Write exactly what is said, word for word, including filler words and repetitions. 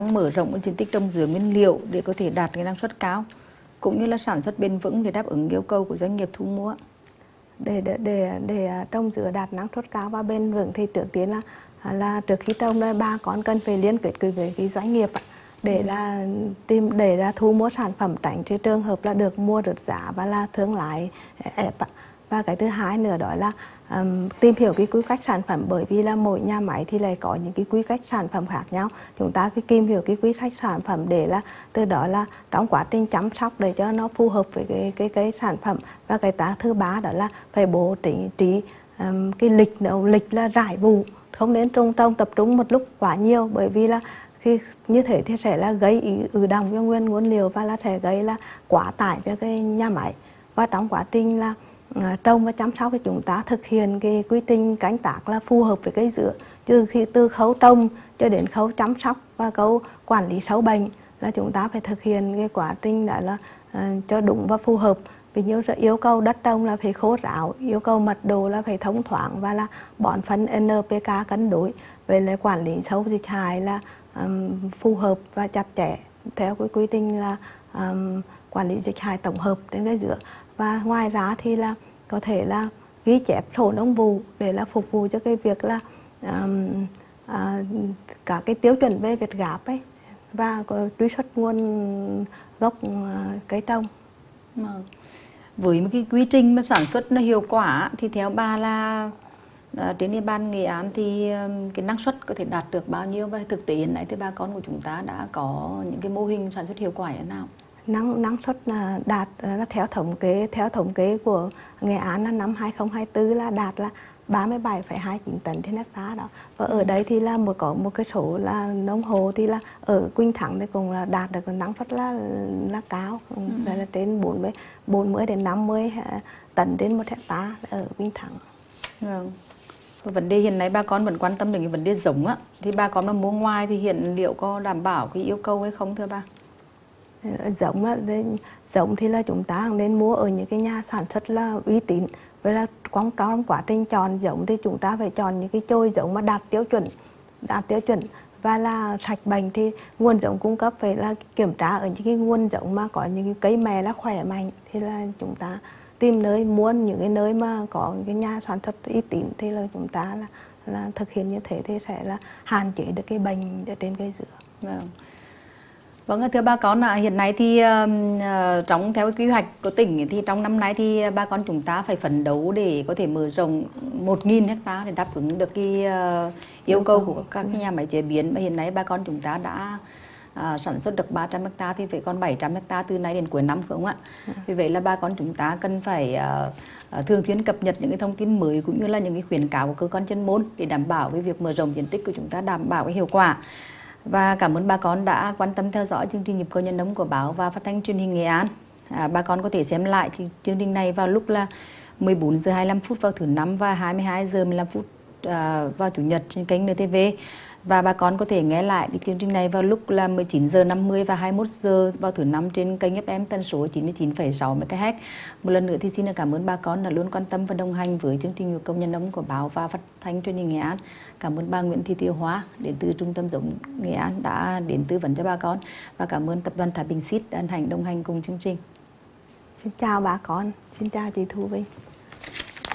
mở rộng diện tích trồng dứa nguyên liệu để có thể đạt cái năng suất cao cũng như là sản xuất bền vững để đáp ứng yêu cầu của doanh nghiệp thu mua. Để để để, để trồng dứa đạt năng suất cao và bền vững thì trước tiên là là trước khi trồng là bà con cần phải liên kết với cái doanh nghiệp để ừ. là tìm để là thu mua sản phẩm, tránh cái trường hợp là được mua rớt giá và là thương lái ép. Và cái thứ hai nữa đó là um, tìm hiểu cái quy cách sản phẩm, bởi vì là mỗi nhà máy thì lại có những cái quy cách sản phẩm khác nhau. Chúng ta cứ tìm hiểu cái quy cách sản phẩm để là từ đó là trong quá trình chăm sóc để cho nó phù hợp với cái cái cái sản phẩm. Và cái tá thứ ba đó là phải bố trí trí um, cái lịch đầu lịch là rải vụ, không nên trồng trồng tập trung một lúc quá nhiều, bởi vì là khi như thế thì sẽ là gây ứ đọng cho nguyên nguyên liệu và là sẽ gây là quá tải cho cái nhà máy. Và trong quá trình là À, trồng và chăm sóc thì chúng ta thực hiện cái quy trình canh tác là phù hợp với cây dứa, từ khi từ khâu trồng cho đến khâu chăm sóc và khâu quản lý sâu bệnh là chúng ta phải thực hiện cái quá trình đó là à, cho đúng và phù hợp. Ví dụ yêu cầu đất trồng là phải khô ráo, yêu cầu mật độ là phải thông thoáng và là bón phân en pê ca cân đối, về lại quản lý sâu dịch hại là um, phù hợp và chặt chẽ theo cái quy trình là um, quản lý dịch hại tổng hợp đến cây dứa. Và ngoài ra thì là có thể là ghi chép sổ nông vụ để là phục vụ cho cái việc là um, uh, cả cái tiêu chuẩn về Việt Gáp ấy và có truy xuất nguồn gốc uh, cây trồng. Với một cái quy trình mà sản xuất nó hiệu quả thì theo bà là uh, trên địa bàn Nghệ An thì um, cái năng suất có thể đạt được bao nhiêu, và thực tế hiện nay thì bà con của chúng ta đã có những cái mô hình sản xuất hiệu quả như thế nào? Năng năng suất đạt là theo thống kê theo thống kê của Nghệ An là năm hai không hai tư là đạt là ba mươi bảy phẩy hai chín tấn trên hectare đó. Và ở đây thì là một có một cái số là nông hộ thì là ở Quỳnh Thắng thì cũng là đạt được năng suất là là cao, ừ. là, là trên bốn mươi đến năm mươi tấn trên một hectare ở Quỳnh Thắng. Vâng. Và vấn đề hiện nay bà con vẫn quan tâm đến cái vấn đề giống á, thì bà con mà mua ngoài thì hiện liệu có đảm bảo cái yêu cầu hay không thưa bà? Giống á, giống thì là chúng ta nên mua ở những cái nhà sản xuất là uy tín. Vậy là trong trong quá trình chọn giống thì chúng ta phải chọn những cái chồi giống mà đạt tiêu chuẩn, đạt tiêu chuẩn và là sạch bệnh. Thì nguồn giống cung cấp phải là kiểm tra ở những cái nguồn giống mà có những cái cây mè là khỏe mạnh, thì là chúng ta tìm nơi mua những cái nơi mà có những cái nhà sản xuất uy tín, thì là chúng ta là là thực hiện như thế thì sẽ là hạn chế được cái bệnh ở trên cây dứa. Vâng. Vâng, thưa bà con, à, hiện nay thì uh, trong theo cái quy hoạch của tỉnh thì trong năm nay thì bà con chúng ta phải phấn đấu để có thể mở rộng một nghìn hectare để đáp ứng được cái uh, yêu cầu của các cái nhà máy chế biến. Và hiện nay bà con chúng ta đã uh, sản xuất được ba trăm hectare thì phải còn bảy trăm hectare từ nay đến cuối năm, phải không ạ? Vì vậy là bà con chúng ta cần phải uh, uh, thường xuyên cập nhật những cái thông tin mới cũng như là những cái khuyến cáo của cơ quan chuyên môn để đảm bảo cái việc mở rộng diện tích của chúng ta, đảm bảo cái hiệu quả. Và cảm ơn bà con đã quan tâm theo dõi chương trình Nhịp cầu nhân nông của báo và phát thanh truyền hình Nghệ An. À, bà con có thể xem lại chương trình này vào lúc là mười bốn giờ hai mươi lăm phút vào thứ năm và hai mươi hai giờ mười lăm phút à, vào chủ nhật trên kênh en tê vê. Và bà con có thể nghe lại chương trình này vào lúc là mười chín giờ năm mươi và hai mươi mốt giờ vào thứ năm trên kênh ép em tần số chín mươi chín phẩy sáu mê ga héc. Một lần nữa thì xin cảm ơn bà con đã luôn quan tâm và đồng hành với chương trình Nhịp cầu nhân nông của báo và phát thanh truyền hình Nghệ An. Cảm ơn bà Nguyễn Thị Tiêu Hóa đến từ Trung tâm giống Nghệ An đã đến tư vấn cho bà con, và cảm ơn tập đoàn Thái Bình Seed đã hành đồng hành cùng chương trình. Xin chào bà con, xin chào chị Thu Vinh.